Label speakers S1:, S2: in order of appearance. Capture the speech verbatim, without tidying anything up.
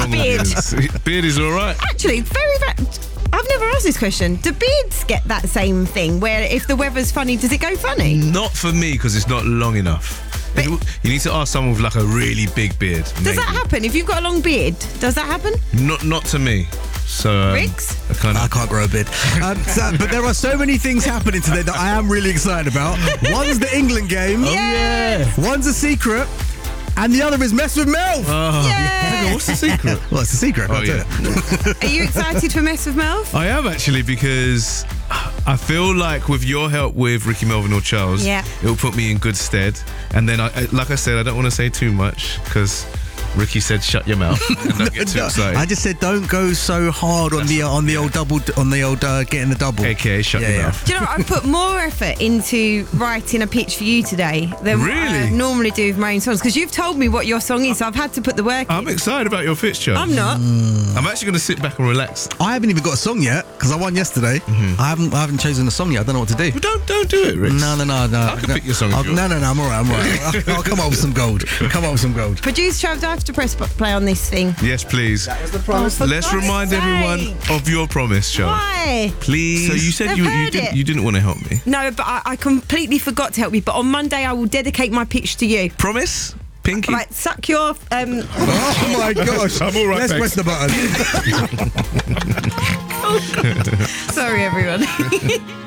S1: wrong
S2: Beard.
S1: with this? Beard is all right.
S2: Actually, very, very. I've never asked this question. Do beards get that same thing where if the weather's funny, does it go funny?
S1: Not for me because it's not long enough.
S2: But-
S1: you need to ask someone with like a really big beard.
S2: Does
S1: maybe.
S2: that happen? If you've got a long beard, does that happen?
S1: Not not to me. So um,
S2: Riggs?
S1: I kind
S3: I
S1: of.
S3: can't grow a beard. Um, so, but there are so many things happening today that I am really excited about. One's the England game.
S2: Yeah.
S3: One's a secret. And the other is Mess with Melv.
S1: Oh,
S2: Yeah.
S1: What's the secret?
S3: Well, it's a secret.
S1: Oh,
S3: I'll tell
S1: yeah.
S3: you.
S2: Are you excited for Mess with Melv?
S1: I am actually because I feel like with your help with Ricky Melvin or Charles,
S2: Yeah.
S1: it will put me in good stead. And then, I, like I said, I don't want to say too much because Ricky said shut your mouth and don't get too
S3: No,
S1: excited.
S3: I just said don't go so hard on the uh, on the old double on the old uh, getting the double.
S1: A K A shut
S3: Yeah,
S1: your
S3: yeah.
S1: mouth.
S2: Do you know what? I put more effort into writing a pitch for you today than what I
S1: Really?
S2: normally do with my own songs because you've told me what your song is, so I've had to put the work
S1: I'm
S2: in.
S1: excited about your pitch, Charles.
S2: I'm not.
S1: I'm actually going to sit back and relax.
S3: I haven't even got a song yet because I won yesterday. I haven't I haven't chosen a song yet. I don't know what to do.
S1: Well, don't don't do it, Rick.
S3: No, no, no, no.
S1: I can
S3: no.
S1: pick your song if
S3: I'll-
S1: you want.
S3: No, no, no. I'm all right. I'm all right. I'll, I'll come up with some gold. Come up with some gold.
S2: Producer Trav, do I have to press play on this thing?
S1: Yes, please.
S2: Oh, for
S1: Let's
S2: God's
S1: remind
S2: sake.
S1: everyone of your promise, Charles.
S2: Why?
S1: Please. So you said
S2: They've
S1: you, you
S2: heard
S1: didn't
S2: it.
S1: you didn't want to help me.
S2: No, but I, I completely forgot to help you. But on Monday, I will dedicate my pitch to you.
S1: Promise, Pinky.
S2: Right, suck your. Um,
S3: Oh my gosh.
S1: I'm all right,
S3: Let's
S1: thanks.
S3: press the button.
S2: sorry, everyone.